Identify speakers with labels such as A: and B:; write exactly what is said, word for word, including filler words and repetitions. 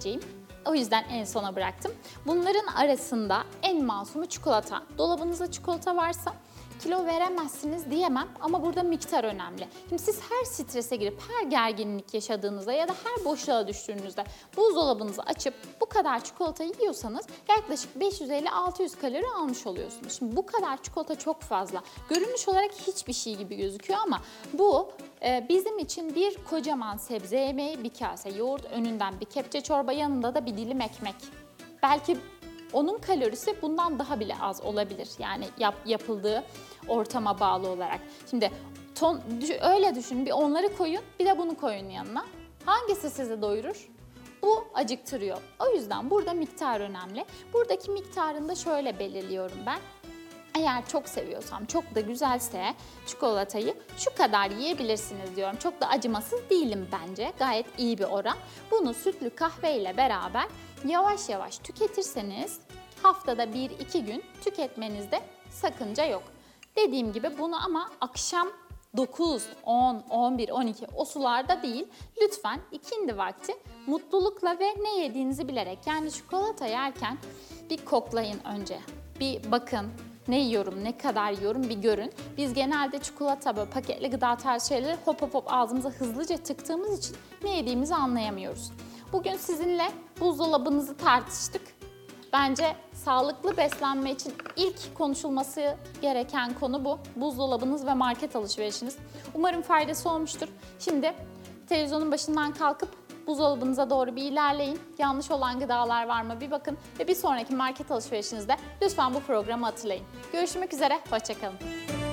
A: bahsedeceğim. O yüzden en sona bıraktım. Bunların arasında en masumu çikolata. Dolabınızda çikolata varsa kilo veremezsiniz diyemem ama burada miktar önemli. Şimdi siz her strese girip, her gerginlik yaşadığınızda ya da her boşluğa düştüğünüzde buzdolabınızı açıp bu kadar çikolata yiyorsanız yaklaşık beş yüz elli altı yüz kalori almış oluyorsunuz. Şimdi bu kadar çikolata çok fazla. Görünüş olarak hiçbir şey gibi gözüküyor ama bu e, bizim için bir kocaman sebze yemeği, bir kase yoğurt, önünden bir kepçe çorba, yanında da bir dilim ekmek. Belki onun kalorisi bundan daha bile az olabilir. Yani yap, yapıldığı ortama bağlı olarak. Şimdi ton, öyle düşünün, bir onları koyun, bir de bunu koyun yanına. Hangisi sizi doyurur? Bu acıktırıyor. O yüzden burada miktar önemli. Buradaki miktarını da şöyle belirliyorum ben. Eğer çok seviyorsam, çok da güzelse çikolatayı şu kadar yiyebilirsiniz diyorum. Çok da acımasız değilim bence. Gayet iyi bir oran. Bunu sütlü kahveyle beraber yavaş yavaş tüketirseniz haftada bir iki gün tüketmenizde sakınca yok. Dediğim gibi bunu ama akşam dokuz, on, on bir, on iki o sularda değil. Lütfen ikindi vakti mutlulukla ve ne yediğinizi bilerek, yani çikolata yerken bir koklayın önce. Bir bakın. Ne yiyorum, ne kadar yiyorum bir görün. Biz genelde çikolata, böyle paketli gıda tarzı şeyleri hop hop hop ağzımıza hızlıca tıktığımız için ne yediğimizi anlayamıyoruz. Bugün sizinle buzdolabınızı tartıştık. Bence sağlıklı beslenme için ilk konuşulması gereken konu bu. Buzdolabınız ve market alışverişiniz. Umarım faydası olmuştur. Şimdi televizyonun başından kalkıp buzdolabınıza doğru bir ilerleyin. Yanlış olan gıdalar var mı bir bakın ve bir sonraki market alışverişinizde lütfen bu programı hatırlayın. Görüşmek üzere, hoşça kalın.